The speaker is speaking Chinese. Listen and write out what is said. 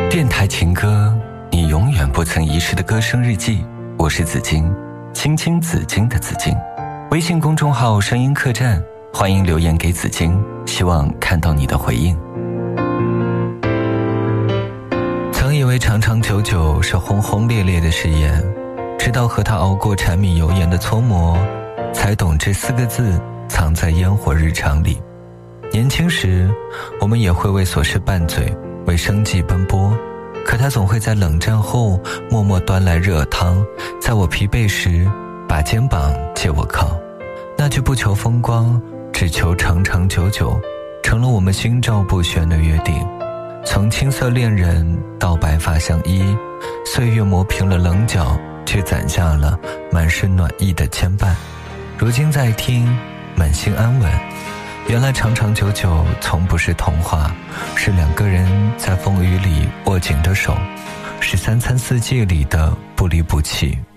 电台情歌，你永远不曾遗失的歌声日记。我是紫金，青青紫金的紫金。微信公众号声音客栈，欢迎留言给紫金，希望看到你的回应。曾以为长长久久是轰轰烈烈的誓言，直到和他熬过柴米油盐的搓磨，才懂这4个字藏在烟火日常里。年轻时，我们也会为琐事拌嘴，为生计奔波，可他总会在冷战后默默端来热汤，在我疲惫时把肩膀借我靠。那句不求风光，只求长长久久，成了我们心照不宣的约定。从青涩恋人到白发相依，岁月磨平了棱角，却攒下了满是暖意的牵绊。如今再听，满心安稳。原来长长久久从不是童话，是2个人在风雨里握紧的手，是3餐4季里的不离不弃。